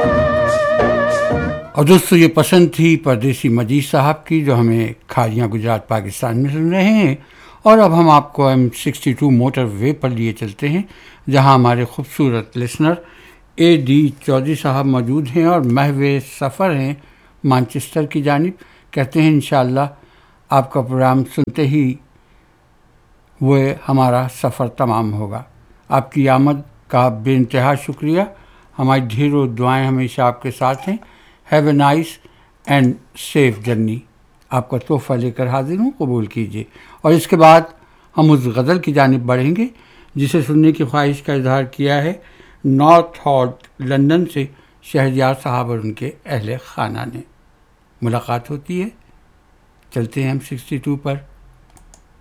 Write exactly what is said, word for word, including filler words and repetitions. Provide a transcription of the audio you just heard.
और दोस्तों ये पसंद थी परदेसी मजीद साहब की, जो हमें खालियाँ गुजरात पाकिस्तान में सुन रहे हैं। और अब हम आपको M sixty two motor way पर लिए चलते हैं, जहां हमारे खूबसूरत लिसनर ए डी चौधरी साहब मौजूद हैं और महवे सफ़र हैं मानचेस्टर की जानिब। कहते हैं इंशाअल्लाह आपका प्रोग्राम सुनते ही वो हमारा सफ़र तमाम होगा। आपकी आमद का बेइंतहा शुक्रिया। हमारी ढेरों दुआएं हमेशा आपके साथ हैं। Have a nice and safe journey. आपका तोहफ़ा लेकर हाजिर हूँ, कबूल कीजिए। और इसके बाद हम उस गज़ल की जानिब बढ़ेंगे जिसे सुनने की ख्वाहिश का इजहार किया है नॉर्थ हॉल लंदन से शहरयार साहब और उनके अहले खाना ने। मुलाकात होती है, चलते हैं हम सिक्सटी टू पर।